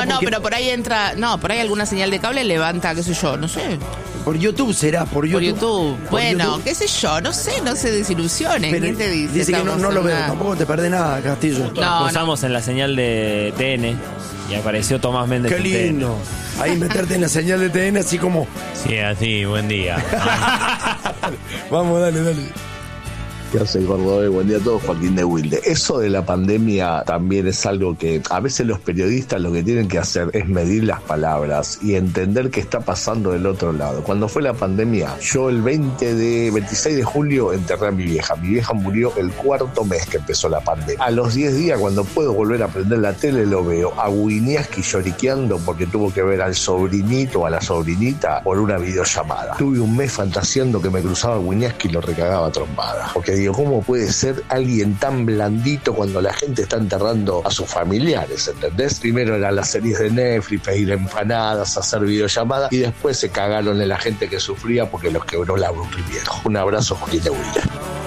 No, pero por ahí entra... No, por ahí alguna señal de cable levanta, qué sé yo, no sé. Por YouTube será, por YouTube. Bueno, YouTube. qué sé yo, no se desilusionen. Pero ¿Quién te dice? Dice que no lo veo, nada. tampoco te perdés nada, Castillo. No, Posamos en la señal de TN y apareció Tomás Méndez. Qué en TN. lindo. Ahí meterte en la señal de TN así como... Sí, así, buen día. Vamos, dale. ¿Qué hace, Córdoba? Buen día a todos, Joaquín de Wilde. Eso de la pandemia también es algo que a veces los periodistas lo que tienen que hacer es medir las palabras y entender qué está pasando del otro lado. Cuando fue la pandemia, yo el 26 de julio enterré a mi vieja. Mi vieja murió el 4º mes que empezó la pandemia. A los 10 días, cuando puedo volver a prender la tele, lo veo a Winiaski lloriqueando porque tuvo que ver al sobrinito o a la sobrinita por una videollamada. Tuve un mes fantaseando que me cruzaba Winiaski y lo recagaba a trompada. Porque digo, ¿cómo puede ser alguien tan blandito cuando la gente está enterrando a sus familiares? ¿Entendés? Primero eran las series de Netflix, pedir empanadas, hacer videollamadas y después se cagaron en la gente que sufría porque los quebró el aburrimiento. Un abrazo, Joaquín de Wilde.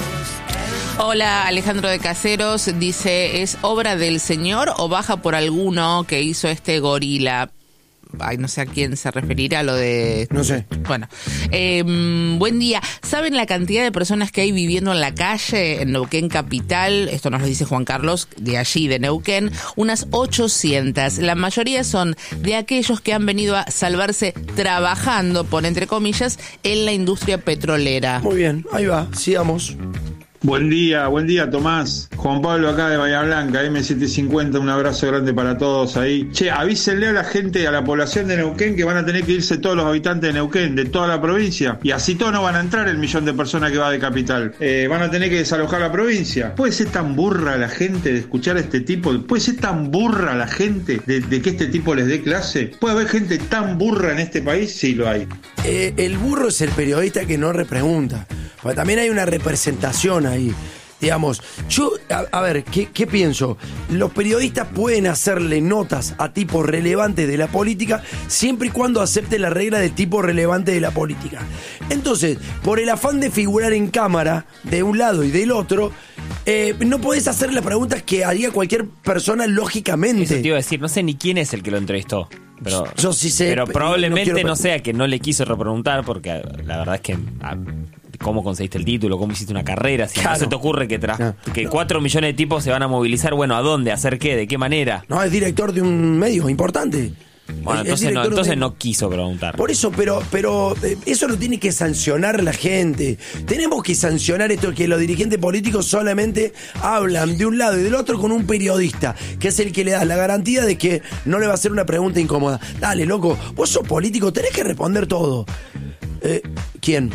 Hola, Alejandro de Caseros dice, ¿es obra del señor o baja por alguno que hizo este gorila? Ay, no sé a quién se referirá lo de... No sé. Bueno, buen día. ¿Saben la cantidad de personas que hay viviendo en la calle en Neuquén Capital? Esto nos lo dice Juan Carlos, de allí, de Neuquén. Unas 800. La mayoría son de aquellos que han venido a salvarse trabajando, por entre comillas, en la industria petrolera. Muy bien, ahí va, sigamos. Buen día, Tomás. Juan Pablo acá de Bahía Blanca, M750, un abrazo grande para todos ahí. Che, avísenle a la gente, a la población de Neuquén que van a tener que irse todos los habitantes de Neuquén, de toda la provincia, y así todos no van a entrar el 1.000.000 de personas que va de capital. Van a tener que desalojar la provincia. ¿Puede ser tan burra la gente de escuchar a este tipo? ¿Puede ser tan burra la gente de que este tipo les dé clase? ¿Puede haber gente tan burra en este país? Sí, lo hay. El burro es el periodista que no repregunta. Porque también hay una representación ahí. Digamos, yo, a ver, ¿qué pienso? Los periodistas pueden hacerle notas a tipos relevantes de la política siempre y cuando acepten la regla de tipo relevante de la política. Entonces, por el afán de figurar en cámara de un lado y del otro, no podés hacer las preguntas que haría cualquier persona lógicamente. Eso te iba a decir, no sé ni quién es el que lo entrevistó. Pero, yo sí sé. Pero probablemente no no sea que no le quiso repreguntar, porque la verdad es que... ¿Cómo conseguiste el título? ¿Cómo hiciste una carrera? Si claro. no se te ocurre que 4 millones de tipos se van a movilizar, bueno, ¿a dónde? ¿A hacer qué? ¿De qué manera? No, es director de un medio importante. Bueno, entonces no quiso preguntar. Por eso, pero eso lo tiene que sancionar la gente. Tenemos que sancionar esto, que los dirigentes políticos solamente hablan de un lado y del otro con un periodista, que es el que le da la garantía de que no le va a hacer una pregunta incómoda. Dale, loco, vos sos político, tenés que responder todo. ¿Quién?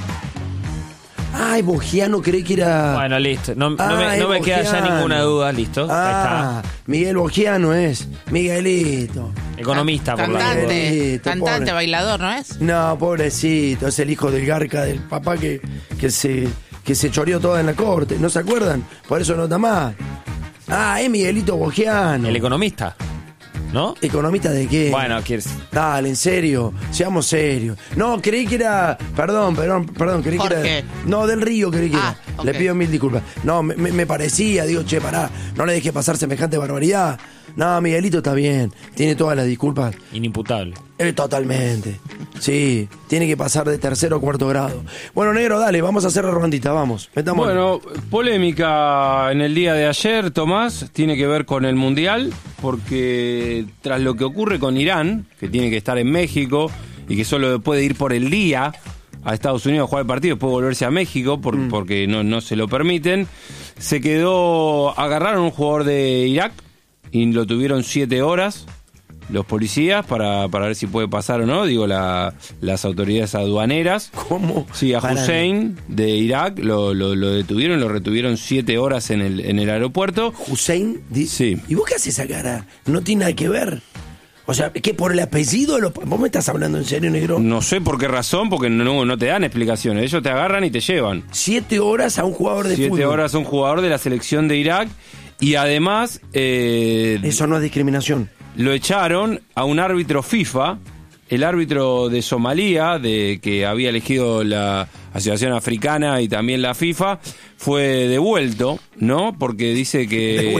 Ay, Bogiano, creí que era... Bueno, listo. No me queda ya ninguna duda, listo. Ahí está. Miguel Bogiano es. Miguelito. Economista, por la Cantante, bailador, ¿no es? No, pobrecito, es el hijo del garca del papá que se choreó toda en la corte, ¿no se acuerdan? Por eso no está más. Ah, es Miguelito Bogiano. El economista, ¿no? ¿Economista de qué? Bueno, ¿quieres? Dale, en serio, seamos serios. No, creí que era... Perdón, creí Jorge. que era... No, del Río creí que era. Okay. Le pido 1000 disculpas. No, me parecía, digo, che, pará, no le dejé pasar semejante barbaridad. No, Miguelito está bien, tiene todas las disculpas. Inimputable. Totalmente. Sí, tiene que pasar de 3º o 4º grado. Bueno, negro, dale, vamos a hacer la rondita, vamos. Metamos. Bueno, polémica en el día de ayer, Tomás, tiene que ver con el Mundial, porque tras lo que ocurre con Irán, que tiene que estar en México y que solo puede ir por el día a Estados Unidos a jugar el partido, después volverse a México porque no se lo permiten, agarraron a un jugador de Irak y lo tuvieron 7 horas los policías para ver si puede pasar o no, digo las autoridades aduaneras. ¿Cómo? Sí, a Hussein de Irak lo detuvieron, lo retuvieron 7 horas en el aeropuerto. ¿Hussein? Sí. ¿Y vos qué haces esa cara? No tiene nada que ver. O sea, ¿qué por el apellido? ¿Vos me estás hablando en serio, negro? No sé por qué razón, porque no te dan explicaciones. Ellos te agarran y te llevan. 7 horas a un jugador de fútbol. 7 horas a un jugador de la selección de Irak. Y además... eso no es discriminación. Lo echaron a un árbitro FIFA, el árbitro de Somalia, que había elegido la Asociación Africana y también la FIFA, fue devuelto, ¿no? Porque dice que... Devuelto.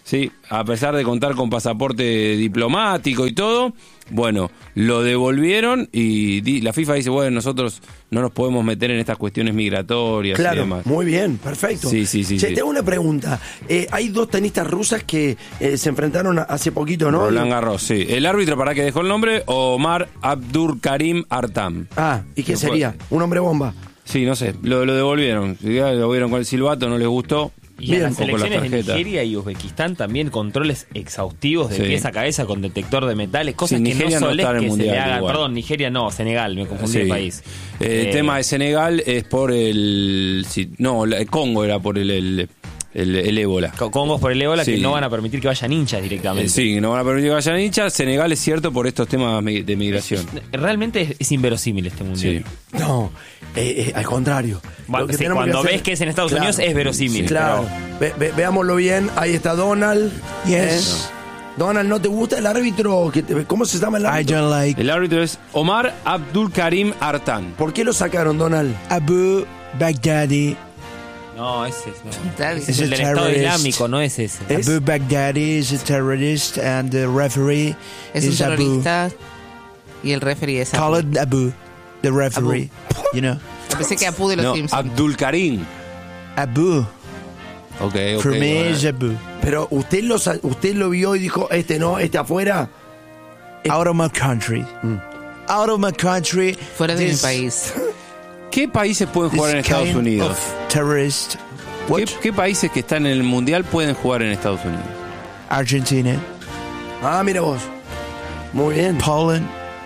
Sí, a pesar de contar con pasaporte diplomático y todo, bueno, lo devolvieron y la FIFA dice, bueno, nosotros no nos podemos meter en estas cuestiones migratorias y Claro, demás. muy bien, perfecto. Sí. Che, te hago una pregunta. Hay dos tenistas rusas que se enfrentaron hace poquito, ¿no? Roland Garros, sí. El árbitro, para que dejó el nombre, Omar Abdulkarim Artam. Ah, ¿y qué sería? ¿Un hombre bomba? Sí, no sé, lo devolvieron. Lo vieron con el silbato, no les gustó. Y a Bien, las un poco la selecciones de tarjeta. Nigeria y Uzbekistán también controles exhaustivos de Sí. pies a cabeza con detector de metales, cosas Sí, que Nigeria no no solés está en el que se le Mundial hagan. igual. Perdón, Nigeria no, Senegal, me confundí Sí. de país. El tema de Senegal es por el... el Congo era por el ébola. Congos por el ébola Sí. que no van a permitir que vayan hinchas directamente. Sí, no van a permitir que vayan hinchas. Senegal es cierto por estos temas de migración. Realmente es inverosímil este mundial. Sí. No, al contrario. Bueno, Lo que sí, tenemos cuando hacer- ves que es en Estados Claro. Unidos es verosímil. Claro. Veámoslo bien. Ahí está Donald. Yes. Donald, ¿no te gusta el árbitro? ¿Cómo se llama el I árbitro? don't like El árbitro es Omar Abdulkarim Artan. ¿Por qué lo sacaron, Donald? Abu Baghdadi. No, ese es Es el a del Estado terrorist. Islámico, no es ese. ¿Es? Abu Baghdadi is a terrorist and the referee Es un is Abu. terrorista y el referee es Call Apu. it Abu, the referee. You know, Pensé que Apu de los No, Simpsons. Abdulkarim. Abu. Ok. For me bueno. is Abu. Pero usted lo vio y dijo, este no, este afuera. Out of my country. Out of my country. Fuera de mi This- país. ¿Qué países pueden jugar en this Estados kind Unidos? of terrorist. What? ¿Qué países que están en el Mundial pueden jugar en Estados Unidos? Argentina, Ah, mira vos. Muy bien. Poland,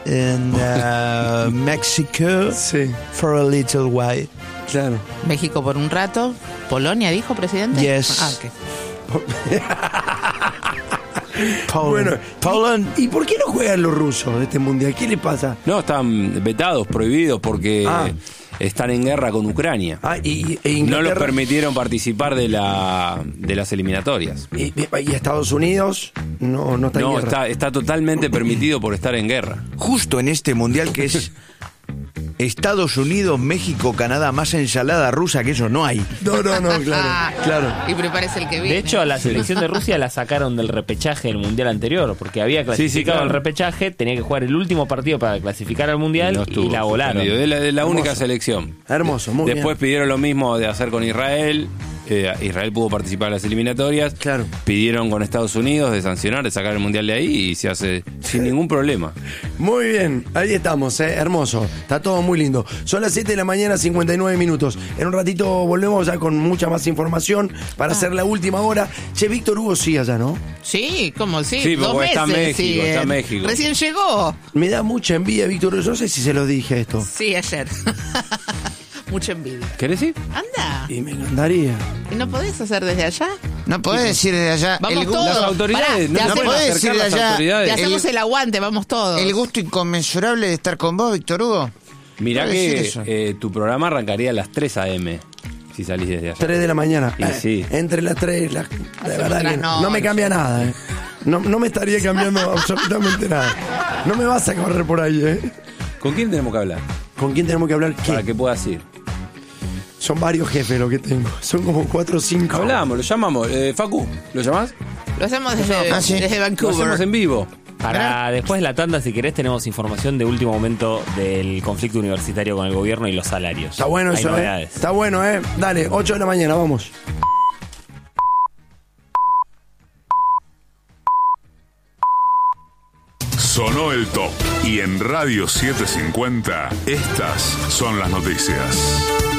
and Mexico Sí, for a little while. claro. México por un rato. Polonia, dijo presidente. Yes. Ah, ok. Poland. Bueno, Poland. ¿Y por qué no juegan los rusos de este mundial? ¿Qué le pasa? No, están vetados, prohibidos, porque Ah. están en guerra con Ucrania. Ah, e No Inglaterra. los permitieron participar de las eliminatorias. Y Estados Unidos no está en No, guerra. está totalmente permitido por estar en guerra. Justo en este mundial que es Estados Unidos, México, Canadá, más ensalada rusa que eso no hay. No, claro. Y prepárese el que viene. De hecho, a la selección de Rusia la sacaron del repechaje del mundial anterior, porque había clasificado claro. el repechaje, tenía que jugar el último partido para clasificar al mundial No y estuvo la volaron. suspendido. Es la única Hermoso. selección. Hermoso, muy Después bien. pidieron lo mismo de hacer con Israel. Israel pudo participar en las eliminatorias. Claro. Pidieron con Estados Unidos de sancionar, de sacar el mundial de ahí y se hace sin ningún problema. Muy bien, ahí estamos, hermoso. Está todo muy lindo. Son las 7 de la mañana, 59 minutos. En un ratito volvemos ya con mucha más información para hacer la última hora. Che, Víctor Hugo sí allá, ¿no? Sí, ¿cómo sí? Sí, 2 porque meses. está en México, siguen. está en México. Recién llegó. Me da mucha envidia, Víctor Hugo. Yo no sé si se lo dije esto. Sí, ayer. Mucha envidia. ¿Querés ir? Anda. Y me encantaría. ¿Y no podés hacer desde allá? No podés decir de allá. Vamos el, todos. Las autoridades, Pará, no te pueden podés acercar decir las allá. autoridades. Te hacemos el aguante, vamos todos. el gusto inconmensurable de estar con vos, Víctor Hugo. Mirá Puedo decir que eso. tu programa arrancaría a las 3 a.m. si salís desde allá. 3 de la mañana. Y sí. Entre las 3, de verdad que trasnoche. no me cambia nada. No me estaría cambiando absolutamente nada. No me vas a correr por ahí, ¿Con quién tenemos que hablar? ¿Con quién tenemos que hablar? ¿Qué? Para que puedas ir. Son varios jefes lo que tengo. Son como 4 o 5. Hablamos, lo llamamos. Facu, ¿lo llamás? Lo hacemos desde, sí. desde Lo hacemos Vancouver. en vivo. Para después de la tanda, si querés, tenemos información de último momento del conflicto universitario con el gobierno y los salarios. Está bueno Hay eso, novedades. Está bueno, Dale, 8 de la mañana, vamos. Sonó el top y en Radio 750 estas son las noticias.